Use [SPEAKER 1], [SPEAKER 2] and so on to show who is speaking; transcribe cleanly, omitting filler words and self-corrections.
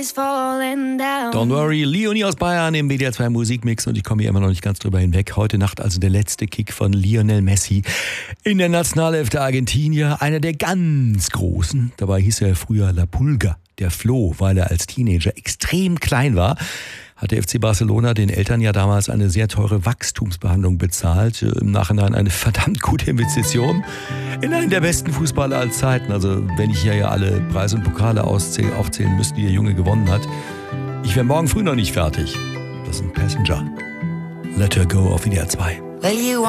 [SPEAKER 1] Don't worry, Leonie aus Bayern im WDR 2 Musikmix und ich komme hier immer noch nicht ganz drüber hinweg. Heute Nacht also der letzte Kick von Lionel Messi in der Nationalelf der Argentinier. Einer der ganz Großen. Dabei hieß er früher La Pulga, der Floh, weil er als Teenager extrem klein war. Hat der FC Barcelona den Eltern ja damals eine sehr teure Wachstumsbehandlung bezahlt. Im Nachhinein eine verdammt gute Investition in einen der besten Fußballer aller Zeiten. Also wenn ich hier ja alle Preise und Pokale aufzählen müsste, die der Junge gewonnen hat. Ich wäre morgen früh noch nicht fertig. Das ist ein Passenger. Let Her Go auf WDR 2.